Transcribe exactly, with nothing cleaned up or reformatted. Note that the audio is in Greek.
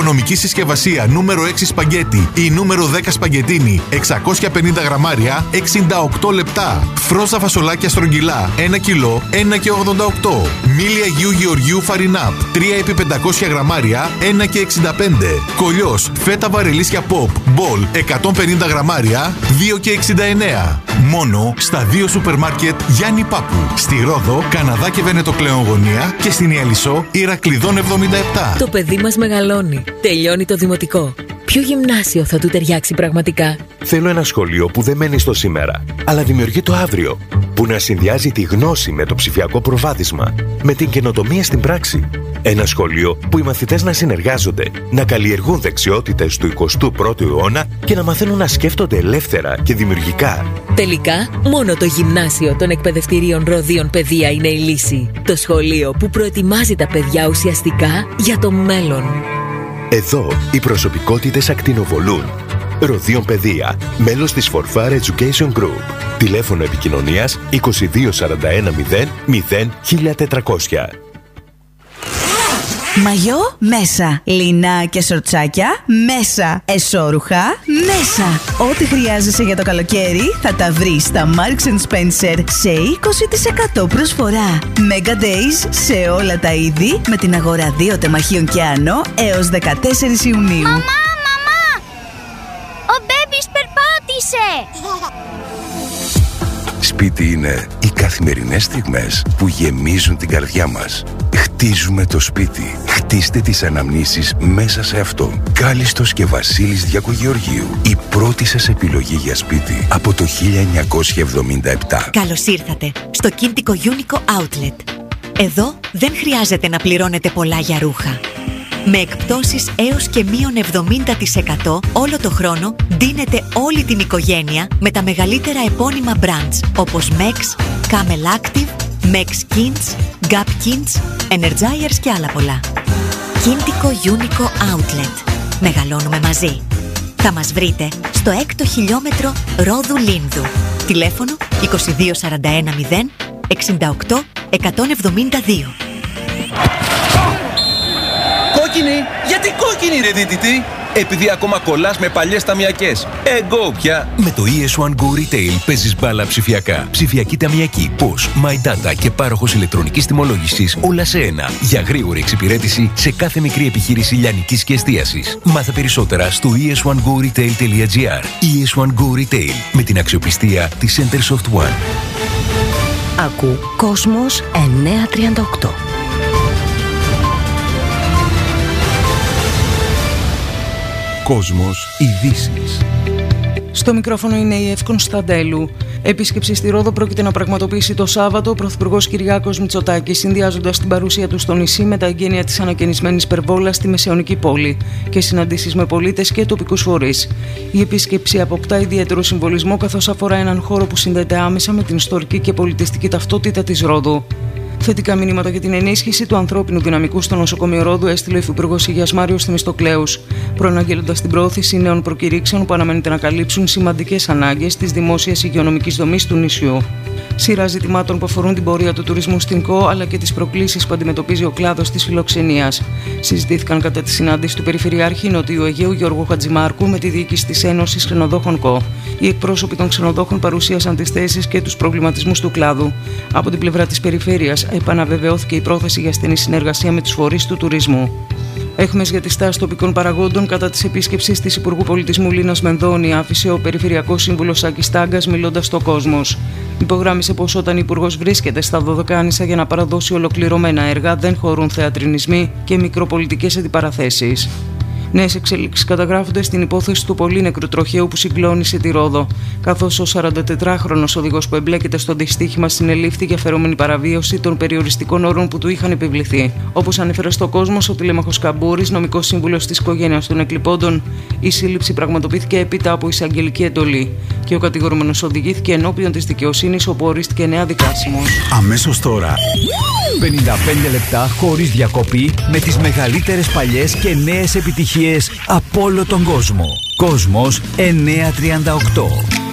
οικονομική συσκευασία νούμερο έξι σπαγκέτι ή νούμερο δέκα σπαγκετίνι εξακόσια πενήντα γραμμάρια εξήντα οκτώ λεπτά. Φρόζα φασολάκια στρογγυλά ένα κιλό ένα και ογδόντα οκτώ. Μίλι Αγίου Γεωργίου Φαρινάπ τρία επί πεντακόσια γραμμάρια ένα και εξήντα πέντε. Κολλιός φέτα βαρελίσια Pop Ball εκατόν πενήντα γραμμάρια δύο και εξήντα εννέα. Μόνο στα δύο σούπερ μάρκετ Γιάννη Πάπου. Στη Ρόδο, Καναδά και Βενετοκλέον γωνία και στην Ιαλισσό Ηρακλειδών εβδομήντα επτά. Το παιδί μας μεγαλώνει. Τελειώνει το δημοτικό. Ποιο γυμνάσιο θα του ταιριάξει πραγματικά? Θέλω ένα σχολείο που δεν μένει στο σήμερα, αλλά δημιουργεί το αύριο. Που να συνδυάζει τη γνώση με το ψηφιακό προβάδισμα, με την καινοτομία στην πράξη. Ένα σχολείο που οι μαθητές να συνεργάζονται, να καλλιεργούν δεξιότητες του εικοστού πρώτου αιώνα και να μαθαίνουν να σκέφτονται ελεύθερα και δημιουργικά. Τελικά, μόνο το γυμνάσιο των εκπαιδευτηρίων Ροδίων Παιδεία είναι η λύση. Το σχολείο που προετοιμάζει τα παιδιά ουσιαστικά για το μέλλον. Εδώ οι προσωπικότητες ακτινοβολούν. Ροδίων Παιδεία, μέλος της φορφάρ Education Group. Τηλέφωνο επικοινωνίας είκοσι δύο σαράντα ένα μηδέν μηδέν χίλια τετρακόσια. Μαγιό μέσα. Λινά και σορτσάκια μέσα. Εσώρουχα μέσα. Ό,τι χρειάζεσαι για το καλοκαίρι θα τα βρεις στα Marks and Spencer σε είκοσι τοις εκατό προσφορά. Mega Days σε όλα τα είδη με την αγορά δύο τεμαχίων και άνω έως δεκατέσσερις Ιουνίου. Μαμά, μαμά! Ο μπέμπις περπάτησε! Σπίτι είναι οι καθημερινές στιγμές που γεμίζουν την καρδιά μας. Χτίζουμε το σπίτι. Χτίστε τις αναμνήσεις μέσα σε αυτό. Κάλιστος και Βασίλης Διακογεωργίου. Η πρώτη σας επιλογή για σπίτι από το χίλια εννιακόσια εβδομήντα επτά. Καλώς ήρθατε στο Κίντικο Unico Outlet. Εδώ δεν χρειάζεται να πληρώνετε πολλά για ρούχα. Με εκπτώσεις έως και μείον εβδομήντα τοις εκατό όλο το χρόνο ντύνετε όλη την οικογένεια με τα μεγαλύτερα επώνυμα brands όπως Mex, Camel Active, Mex Kins, Gap Kins, Energizers και άλλα πολλά. Κίντικο Unico Outlet. Μεγαλώνουμε μαζί. Θα μας βρείτε στο έκτο χιλιόμετρο Ρόδου Λίνδου. Τηλέφωνο είκοσι δύο σαράντα ένα μηδέν εξήντα οκτώ εκατόν εβδομήντα δύο. Κόκκινη! Γιατί κόκκινη ρε δίτητη? Επειδή ακόμα κολλάς με παλιές ταμιακές. Εγώ πια. Με το ι ες ουάν Go Retail παίζεις μπάλα ψηφιακά. Ψηφιακή ταμιακή, Posh, My Data και πάροχος ηλεκτρονικής τιμολόγησης όλα σε ένα. Για γρήγορη εξυπηρέτηση σε κάθε μικρή επιχείρηση λιανικής και εστίασης. Μάθε περισσότερα στο ι ες ουάν go retail τελεία τζι άρ. ι ες ουάν Go Retail με την αξιοπιστία της Centersoft One. Ακού Κόσμος εννιακόσια τριάντα οκτώ. Κόσμος ειδήσεις. Στο μικρόφωνο είναι η Ευ Κωνσταντέλου. Επίσκεψη στη Ρόδο πρόκειται να πραγματοποιήσει το Σάββατο ο Πρωθυπουργός Κυριάκος Μητσοτάκης, συνδυάζοντας την παρουσία του στο νησί με τα εγγένεια της ανακαινισμένης υπερβόλας στη μεσαιωνική πόλη και συναντήσεις με πολίτες και τοπικούς φορείς. Η επίσκεψη αποκτά ιδιαίτερο συμβολισμό καθώς αφορά έναν χώρο που συνδέεται άμεσα με την ιστορική και πολιτιστική ταυτότητα της Ρόδου. Θετικά μηνύματα για την ενίσχυση του ανθρώπινου δυναμικού στο νοσοκομείο Ρόδου έστειλε ο Υφυπουργός Υγείας Μάριος Θεμιστοκλέους, προαναγγέλλοντας την προώθηση νέων προκηρύξεων που αναμένεται να καλύψουν σημαντικές ανάγκες της δημόσιας υγειονομικής δομής του νησιού. Σειρά ζητημάτων που αφορούν την πορεία του τουρισμού στην ΚΟ αλλά και τις προκλήσεις που αντιμετωπίζει ο κλάδος της φιλοξενίας συζητήθηκαν κατά τη συνάντηση του Περιφερειάρχη Νοτιού Αιγαίου Γιώργου Χατζημάρκου με τη διοίκηση της Ένωσης Ξενοδόχων ΚΟ. Οι εκπρόσωποι των ξενοδόχων παρουσίασαν τις θέσεις και τους προβληματισμούς του κλάδου. Από την πλευρά της περιφέρειας επαναβεβαιώθηκε η πρόθεση για στενή συνεργασία με τους φορείς του τουρισμού. Έχμες για τη στάση τοπικών παραγόντων κατά της επίσκεψης της Υπουργού Πολιτισμού Λίνας Μενδώνη άφησε ο Περιφερειακός Σύμβουλος Άκης Τάγκας μιλώντας στο Κόσμος. Υπογράμμισε πως όταν η Υπουργός βρίσκεται στα Δωδεκάνησα για να παραδώσει ολοκληρωμένα έργα δεν χωρούν θεατρινισμοί και μικροπολιτικές αντιπαραθέσεις. Νέες εξελίξεις καταγράφονται στην υπόθεση του πολύνεκρου τροχαίου που συγκλώνησε τη Ρόδο, καθώς ο σαραντατετράχρονος οδηγός που εμπλέκεται στο δυστύχημα συνελήφθη για φερόμενη παραβίαση των περιοριστικών όρων που του είχαν επιβληθεί. Όπως ανέφερε στο Κόσμος ο τηλέμαχος Καμπούρης, νομικός σύμβουλος της οικογένειας των εκλειπώντων, η σύλληψη πραγματοποιήθηκε έπειτα από εισαγγελική εντολή και ο κατηγορούμενος οδηγήθηκε ενώπιον της δικαιοσύνης, όπου ορίστηκε νέα δικάσιμος. Αμέσως τώρα, πενήντα πέντε λεπτά χωρίς διακοπή με τις μεγαλύτερες παλιές και νέες επιτυχίες από όλο τον κόσμο. Κόσμος εννιακόσια τριάντα οκτώ.